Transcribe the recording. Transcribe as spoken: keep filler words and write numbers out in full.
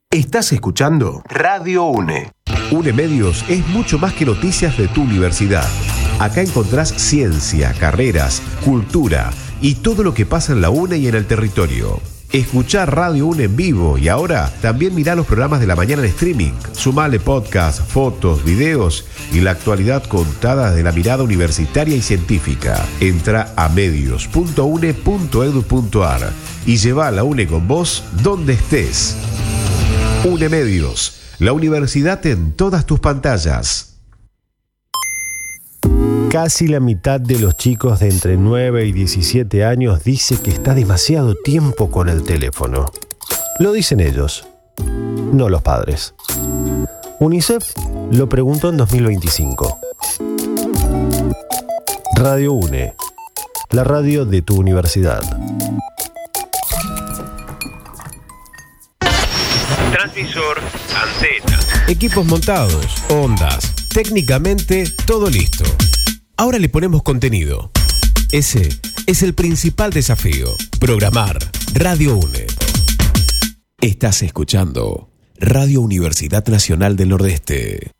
Estás escuchando Radio UNE. UNE Medios es mucho más que noticias de tu universidad. Acá encontrás ciencia, carreras, cultura y todo lo que pasa en la UNE y en el territorio. Escuchá Radio UNE en vivo y ahora también mirá los programas de la mañana en streaming. Sumale podcast, fotos, videos y la actualidad contada de la mirada universitaria y científica. Entra a medios punto une punto edu punto ar y lleva a la UNE con vos donde estés. UNE Medios, la universidad en todas tus pantallas. Casi la mitad de los chicos de entre nueve y diecisiete años dice que está demasiado tiempo con el teléfono. Lo dicen ellos, no los padres. UNICEF lo preguntó en dos mil veinticinco. Radio UNE, la radio de tu universidad. Transmisor, antena. Equipos montados, ondas, técnicamente todo listo. Ahora le ponemos contenido. Ese es el principal desafío. Programar Radio UNE. Estás escuchando Radio Universidad Nacional del Nordeste.